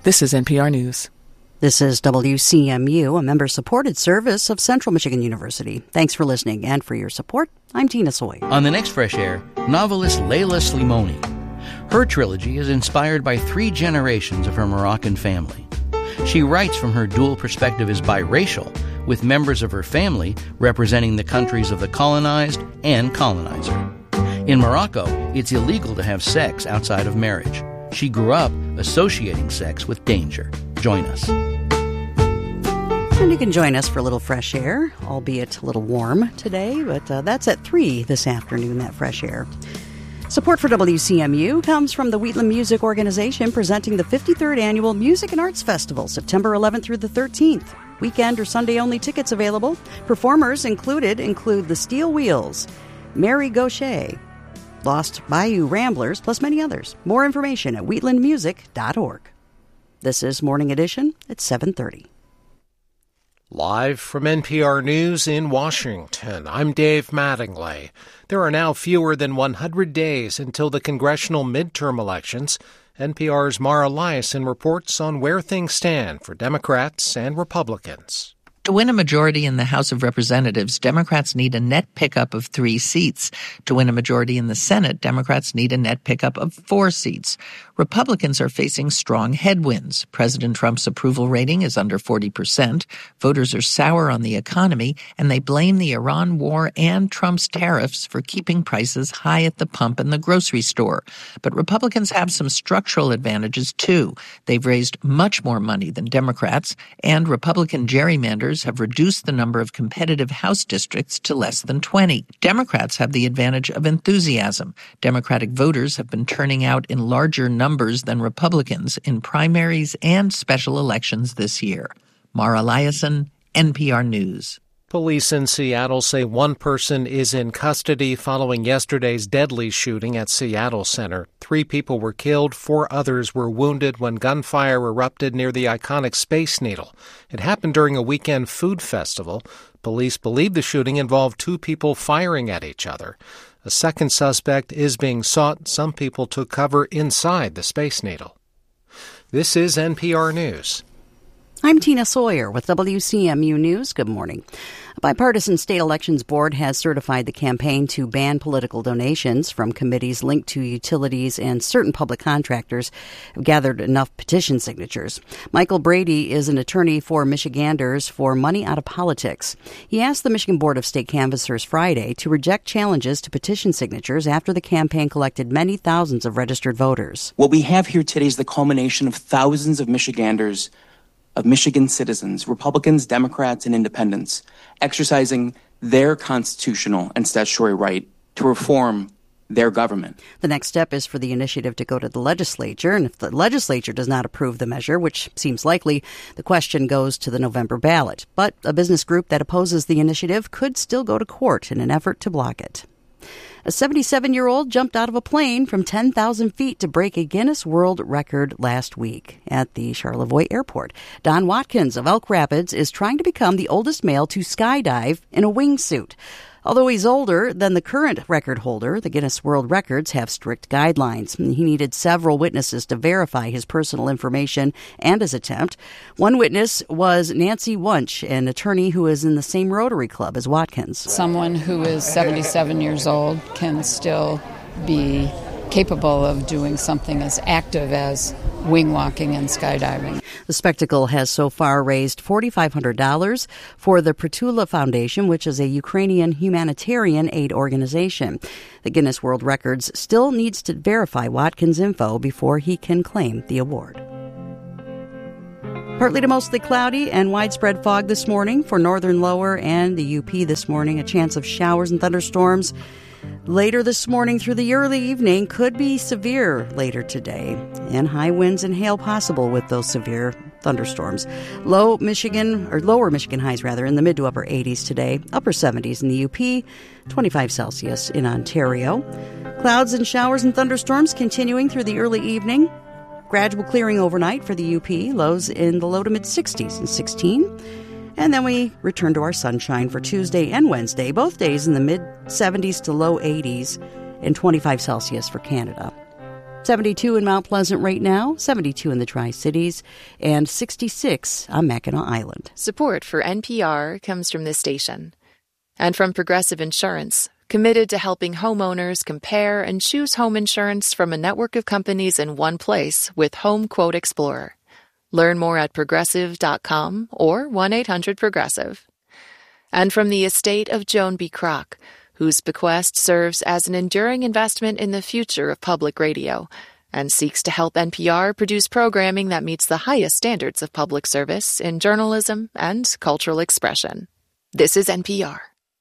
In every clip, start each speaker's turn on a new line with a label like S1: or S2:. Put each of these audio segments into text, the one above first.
S1: This is NPR News.
S2: This is WCMU, a member-supported service of Central Michigan University. Thanks for listening and for your support. I'm Tina Soy.
S3: On the next Fresh Air, novelist Leila Slimoni. Her trilogy is inspired by 3 generations of her Moroccan family. She writes from her dual perspective as biracial, with members of her family representing the countries of the colonized and colonizer. In Morocco, it's illegal to have sex outside of marriage. She grew up associating sex with danger. Join us.
S2: And you can join us for a little fresh air, albeit a little warm today, but that's at 3 this afternoon, that fresh air. Support for WCMU comes from the Wheatland Music Organization presenting the 53rd Annual Music and Arts Festival, September 11th through the 13th. Weekend or Sunday-only tickets available. Performers include the Steel Wheels, Mary Gaucher, Lost Bayou Ramblers, plus many others. More information at wheatlandmusic.org. This is Morning Edition at 7:30.
S4: Live from NPR News in Washington, I'm Dave Mattingly. There are now fewer than 100 days until the congressional midterm elections. NPR's Mara Liasson reports on where things stand for Democrats and Republicans.
S5: To win a majority in the House of Representatives, Democrats need a net pickup of 3 seats. To win a majority in the Senate, Democrats need a net pickup of 4 seats. Republicans are facing strong headwinds. President Trump's approval rating is under 40%. Voters are sour on the economy, and they blame the Iran war and Trump's tariffs for keeping prices high at the pump and the grocery store. But Republicans have some structural advantages, too. They've raised much more money than Democrats, and Republican gerrymanders have reduced the number of competitive House districts to less than 20. Democrats have the advantage of enthusiasm. Democratic voters have been turning out in larger numbers than Republicans in primaries and special elections this year. Mara Liasson, NPR News.
S4: Police in Seattle say one person is in custody following yesterday's deadly shooting at Seattle Center. 3 people were killed, 4 others were wounded when gunfire erupted near the iconic Space Needle. It happened during a weekend food festival. Police believe the shooting involved 2 people firing at each other. A second suspect is being sought. Some people took cover inside the Space Needle. This is NPR News.
S2: I'm Tina Sawyer with WCMU News. Good morning. A bipartisan state elections board has certified the campaign to ban political donations from committees linked to utilities, and certain public contractors have gathered enough petition signatures. Michael Brady is an attorney for Michiganders for Money Out of Politics. He asked the Michigan Board of State Canvassers Friday to reject challenges to petition signatures after the campaign collected many thousands of registered voters.
S6: What we have here today is the culmination of thousands of Michiganders, of Michigan citizens, Republicans, Democrats, and independents, exercising their constitutional and statutory right to reform their government.
S2: The next step is for the initiative to go to the legislature, and if the legislature does not approve the measure, which seems likely, the question goes to the November ballot. But a business group that opposes the initiative could still go to court in an effort to block it. A 77-year-old jumped out of a plane from 10,000 feet to break a Guinness World Record last week at the Charlevoix Airport. Don Watkins of Elk Rapids is trying to become the oldest male to skydive in a wingsuit. Although he's older than the current record holder, the Guinness World Records have strict guidelines. He needed several witnesses to verify his personal information and his attempt. One witness was Nancy Wunsch, an attorney who is in the same Rotary Club as Watkins.
S7: Someone who is 77 years old can still be capable of doing something as active as wing walking and skydiving.
S2: The spectacle has so far raised $4,500 for the Prytula Foundation, which is a Ukrainian humanitarian aid organization. The Guinness World Records still needs to verify Watkins' info before he can claim the award. Partly to mostly cloudy and widespread fog this morning for northern lower and the UP this morning. A chance of showers and thunderstorms later this morning through the early evening. Could be severe later today, and high winds and hail possible with those severe thunderstorms. Lower Michigan highs in the mid to upper 80s today, upper 70s in the UP, 25 Celsius in Ontario. Clouds and showers and thunderstorms continuing through the early evening. Gradual clearing overnight for the UP, lows in the low to mid 60s and 16. And then we return to our sunshine for Tuesday and Wednesday, both days in the mid 70s to low 80s and 25 Celsius for Canada. 72 in Mount Pleasant right now, 72 in the Tri-Cities, and 66 on Mackinac Island.
S1: Support for NPR comes from this station and from Progressive Insurance, committed to helping homeowners compare and choose home insurance from a network of companies in one place with Home Quote Explorer. Learn more at progressive.com or 1-800-PROGRESSIVE. And from the estate of Joan B. Kroc, whose bequest serves as an enduring investment in the future of public radio and seeks to help NPR produce programming that meets the highest standards of public service in journalism and cultural expression. This is NPR.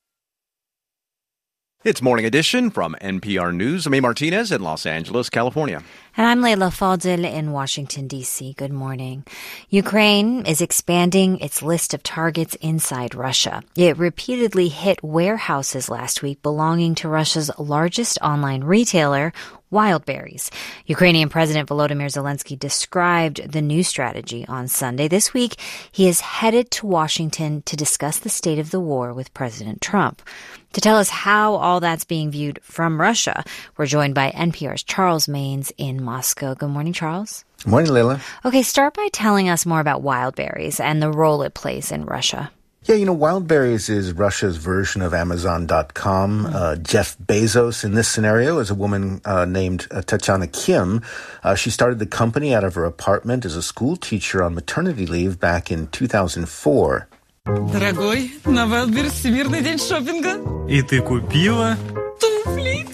S8: It's Morning Edition from NPR News. I'm A. Martinez in Los Angeles, California.
S9: And I'm Leila Fadel in Washington, D.C. Good morning. Ukraine is expanding its list of targets inside Russia. It repeatedly hit warehouses last week belonging to Russia's largest online retailer, Wildberries. Ukrainian President Volodymyr Zelensky described the new strategy on Sunday. This week, he is headed to Washington to discuss the state of the war with President Trump. To tell us how all that's being viewed from Russia, we're joined by NPR's Charles Maynes in Moscow. Good morning, Charles.
S10: Good morning, Leila.
S9: Okay, start by telling us more about Wildberries and the role it plays in Russia.
S10: Yeah, Wildberries is Russia's version of Amazon.com. Jeff Bezos in this scenario is a woman named Tatiana Kim. She started the company out of her apartment as a school teacher on maternity leave back in 2004.
S11: Дорогой, на Wildberries Всемирный день шопинга. И ты купила туфли.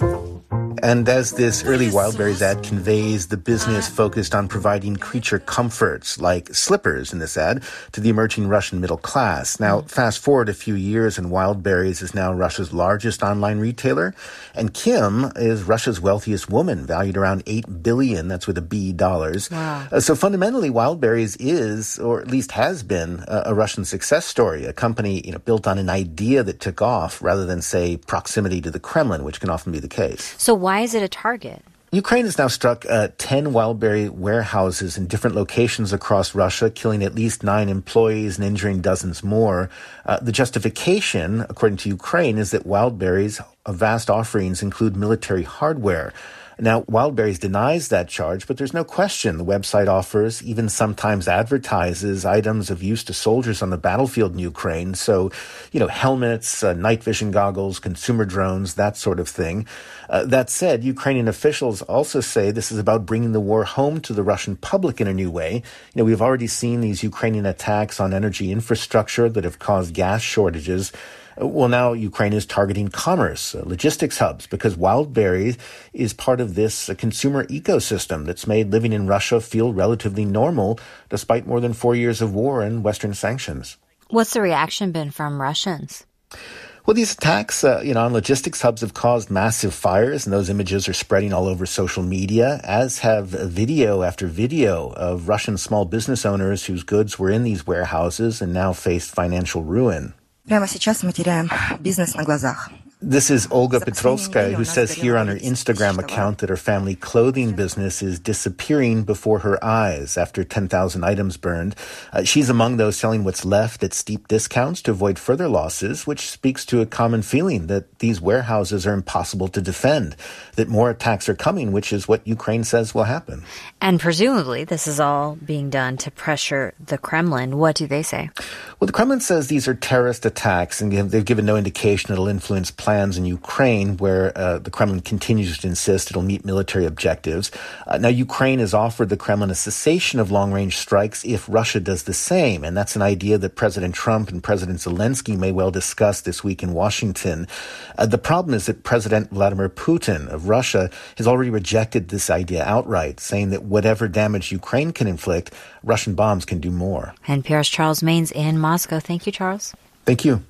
S10: And as this early Wildberries ad conveys, the business focused on providing creature comforts, like slippers in this ad, to the emerging Russian middle class. Now, fast forward a few years, and Wildberries is now Russia's largest online retailer. And Kim is Russia's wealthiest woman, valued around $8 billion, that's with a B, dollars.
S9: Wow.
S10: So fundamentally, Wildberries is, or at least has been, a Russian success story, a company built on an idea that took off rather than, say, proximity to the Kremlin, which can often be the case.
S9: So why is it a target?
S10: Ukraine has now struck 10 Wildberry warehouses in different locations across Russia, killing at least 9 employees and injuring dozens more. The justification, according to Ukraine, is that Wildberry's vast offerings include military hardware. Now, Wildberries denies that charge, but there's no question the website offers, even sometimes advertises, items of use to soldiers on the battlefield in Ukraine. So, helmets, night vision goggles, consumer drones, that sort of thing. That said, Ukrainian officials also say this is about bringing the war home to the Russian public in a new way. We've already seen these Ukrainian attacks on energy infrastructure that have caused gas shortages. Well, now Ukraine is targeting commerce, logistics hubs, because Wildberries is part of this consumer ecosystem that's made living in Russia feel relatively normal, despite more than 4 years of war and Western sanctions.
S9: What's the reaction been from Russians?
S10: Well, these attacks, on logistics hubs have caused massive fires, and those images are spreading all over social media, as have video after video of Russian small business owners whose goods were in these warehouses and now faced financial ruin.
S12: Прямо сейчас мы теряем бизнес на глазах.
S10: This is Olga Petrovskaya, who says here on her Instagram account that her family clothing business is disappearing before her eyes after 10,000 items burned. She's among those selling what's left at steep discounts to avoid further losses, which speaks to a common feeling that these warehouses are impossible to defend, that more attacks are coming, which is what Ukraine says will happen.
S9: And presumably this is all being done to pressure the Kremlin. What do they say?
S10: Well, the Kremlin says these are terrorist attacks, and they've given no indication it'll influence plans in Ukraine, where the Kremlin continues to insist it'll meet military objectives. Now, Ukraine has offered the Kremlin a cessation of long-range strikes if Russia does the same, and that's an idea that President Trump and President Zelensky may well discuss this week in Washington. The problem is that President Vladimir Putin of Russia has already rejected this idea outright, saying that whatever damage Ukraine can inflict, Russian bombs can do more.
S9: NPR's Charles Maynes in Moscow. Thank you, Charles.
S10: Thank you.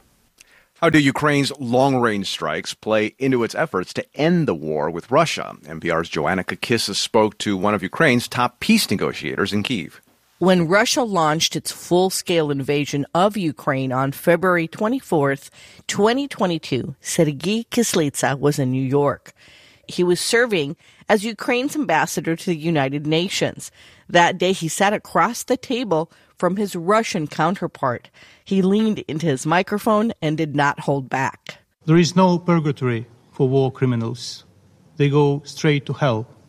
S8: How do Ukraine's long-range strikes play into its efforts to end the war with Russia? NPR's Joanna Kakissis spoke to one of Ukraine's top peace negotiators in Kyiv.
S13: When Russia launched its full-scale invasion of Ukraine on February 24th, 2022, Sergei Kislitsa was in New York. He was serving as Ukraine's ambassador to the United Nations. That day, he sat across the table from his Russian counterpart. He leaned into his microphone and did not hold back.
S14: There is no purgatory for war criminals. They go straight to hell.